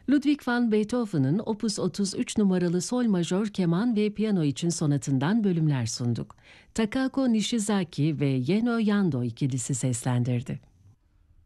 Ludwig van Beethoven'ın Opus 33 numaralı sol majör keman ve piyano için sonatından bölümler sunduk. Takako Nishizaki ve Yeno Yando ikilisi seslendirdi.